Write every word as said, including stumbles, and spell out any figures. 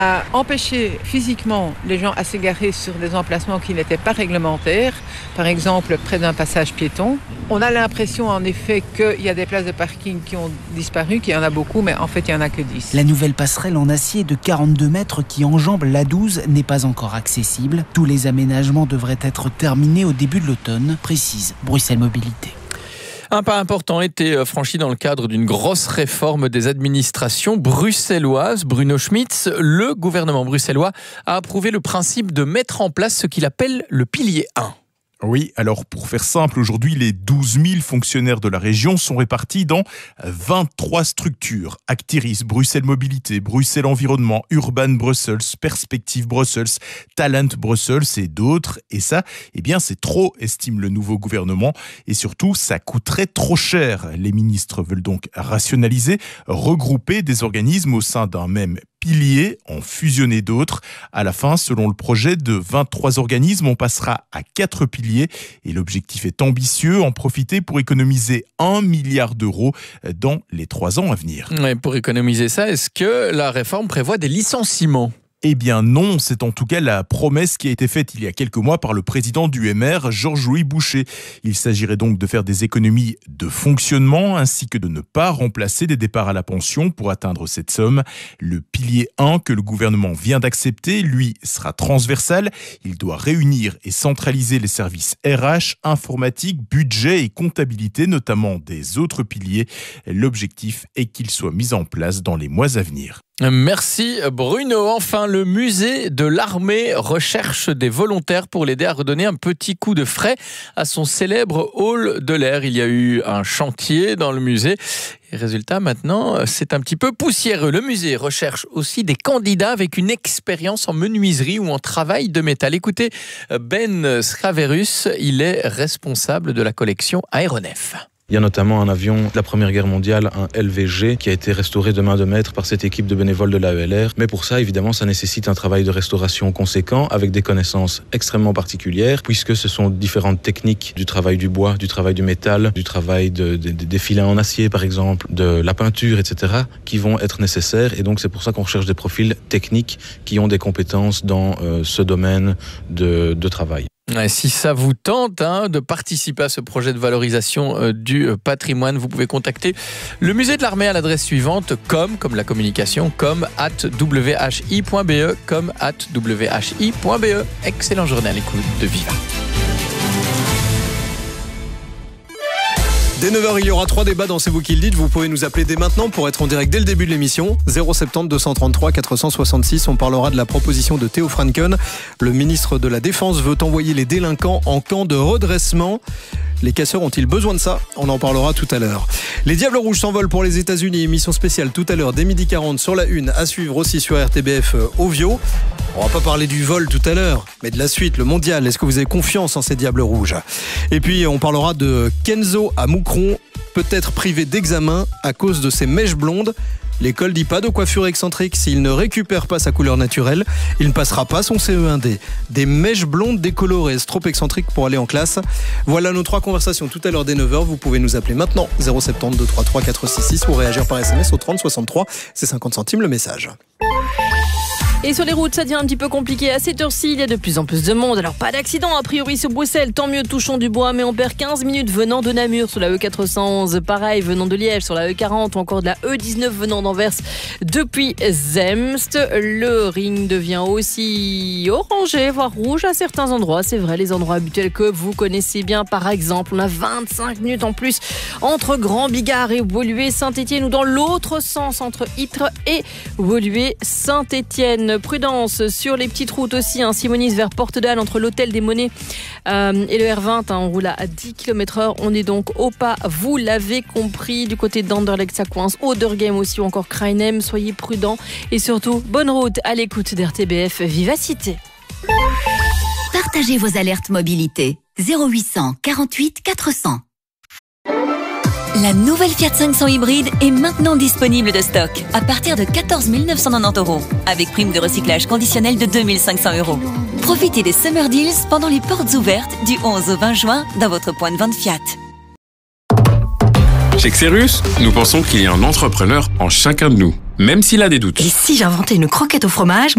a empêché physiquement les gens à s'égarer sur des emplacements qui n'étaient pas réglementaires, par exemple près d'un passage piéton. On a l'impression en effet qu'il y a des places de parking qui ont disparu, qu'il y en a beaucoup, mais en fait il n'y en a que dix. La nouvelle passerelle en acier de quarante-deux mètres qui enjambe l'A douze n'est pas encore accessible. Tous les aménagements devraient être terminés au début de l'automne, précise Bruxelles Mobilité. Un pas important a été franchi dans le cadre d'une grosse réforme des administrations bruxelloises. Bruno Schmitz, le gouvernement bruxellois a approuvé le principe de mettre en place ce qu'il appelle le pilier un. Oui, alors pour faire simple, aujourd'hui, les douze mille fonctionnaires de la région sont répartis dans vingt-trois structures. Actiris, Bruxelles Mobilité, Bruxelles Environnement, Urban Brussels, Perspective Brussels, Talent Brussels et d'autres. Et ça, eh bien, c'est trop, estime le nouveau gouvernement. Et surtout, ça coûterait trop cher. Les ministres veulent donc rationaliser, regrouper des organismes au sein d'un même piliers, en fusionner d'autres. À la fin, selon le projet de vingt-trois organismes, on passera à quatre piliers et l'objectif est ambitieux, en profiter pour économiser un milliard d'euros dans les trois ans à venir. Ouais, pour économiser ça, est-ce que la réforme prévoit des licenciements ? Eh bien non, c'est en tout cas la promesse qui a été faite il y a quelques mois par le président du M R, Georges-Louis Boucher. Il s'agirait donc de faire des économies de fonctionnement ainsi que de ne pas remplacer des départs à la pension pour atteindre cette somme. Le pilier un que le gouvernement vient d'accepter, lui, sera transversal. Il doit réunir et centraliser les services R H, informatique, budget et comptabilité, notamment des autres piliers. L'objectif est qu'il soit mis en place dans les mois à venir. Merci Bruno. Enfin, le musée de l'armée recherche des volontaires pour l'aider à redonner un petit coup de frais à son célèbre hall de l'air. Il y a eu un chantier dans le musée. Et résultat, maintenant, c'est un petit peu poussiéreux. Le musée recherche aussi des candidats avec une expérience en menuiserie ou en travail de métal. Écoutez, Ben Schaverus, il est responsable de la collection Aéronef. Il y a notamment un avion de la Première Guerre mondiale, un L V G, qui a été restauré de main de maître par cette équipe de bénévoles de l'A E L R. Mais pour ça, évidemment, ça nécessite un travail de restauration conséquent, avec des connaissances extrêmement particulières, puisque ce sont différentes techniques du travail du bois, du travail du métal, du travail de, de, de, des filets en acier, par exemple, de la peinture, et cetera, qui vont être nécessaires. Et donc, c'est pour ça qu'on recherche des profils techniques qui ont des compétences dans euh, ce domaine de, de travail. Si ça vous tente hein, de participer à ce projet de valorisation euh, du patrimoine, vous pouvez contacter le musée de l'armée à l'adresse suivante, com, comme la communication, com at w h i point b e, com at w h i point b e. Excellent journée à l'écoute de Viva. Dès neuf heures, il y aura trois débats dans C'est vous qui le dites. Vous pouvez nous appeler dès maintenant pour être en direct dès le début de l'émission. zéro sept zéro deux cent trente-trois quatre cent soixante-six. On parlera de la proposition de Theo Franken. Le ministre de la Défense veut envoyer les délinquants en camp de redressement. Les casseurs ont-ils besoin de ça ? On en parlera tout à l'heure. Les Diables Rouges s'envolent pour les États-Unis. Émission spéciale tout à l'heure dès midi quarante sur la une. À suivre aussi sur R T B F Ovio. On va pas parler du vol tout à l'heure, mais de la suite, le mondial. Est-ce que vous avez confiance en ces Diables Rouges ? Et puis, on parlera de Kenzo à Moucron, peut-être privé d'examen à cause de ses mèches blondes. L'école dit pas de coiffure excentrique. S'il ne récupère pas sa couleur naturelle, il ne passera pas son C E un D. Des mèches blondes décolorées, c'est trop excentrique pour aller en classe. Voilà nos trois conversations tout à l'heure dès neuf heures. Vous pouvez nous appeler maintenant zéro sept zéro deux trois trois quatre six six ou réagir par S M S au trente soixante-trois. C'est cinquante centimes le message. Et sur les routes, ça devient un petit peu compliqué. À cette heure-ci, il y a de plus en plus de monde. Alors, pas d'accident, a priori, sur Bruxelles. Tant mieux, touchons du bois. Mais on perd quinze minutes venant de Namur sur la E quatre cent onze. Pareil, venant de Liège sur la E quarante. Ou encore de la E dix-neuf venant d'Anvers depuis Zemst. Le ring devient aussi orangé, voire rouge à certains endroits. C'est vrai, les endroits habituels que vous connaissez bien. Par exemple, on a vingt-cinq minutes en plus entre Grand Bigard et Woluwe-Saint-Étienne. Ou dans l'autre sens, entre Ytre et Woluwe-Saint-Étienne. Prudence sur les petites routes aussi, hein. Simonis vers Porte-Dalle entre l'hôtel des Monnaies euh, et le R vingt, hein. On roule à dix kilomètres heure, on est donc au pas, vous l'avez compris, du côté d'Anderlecht ça coince, Oderghem aussi ou encore Krainem, soyez prudents et surtout bonne route à l'écoute d'R T B F Vivacité. Partagez vos alertes mobilité zéro huit cent quarante-huit quatre cents. La nouvelle Fiat cinq cents hybride est maintenant disponible de stock à partir de quatorze mille neuf cent quatre-vingt-dix euros avec prime de recyclage conditionnelle de deux mille cinq cents euros. Profitez des Summer Deals pendant les portes ouvertes du onze au vingt juin dans votre point de vente Fiat. Chez Xerus, nous pensons qu'il y a un entrepreneur en chacun de nous. même s'il a des doutes. Et si j'inventais une croquette au fromage